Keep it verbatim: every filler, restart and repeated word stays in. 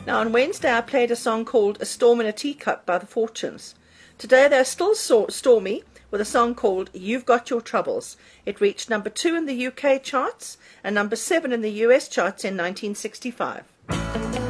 Now, on Wednesday, I played a song called A Storm in a Teacup by the Fortunes. Today, they're still so stormy with a song called You've Got Your Troubles. It reached number two in the U K charts and number seven in the U S charts in nineteen sixty-five.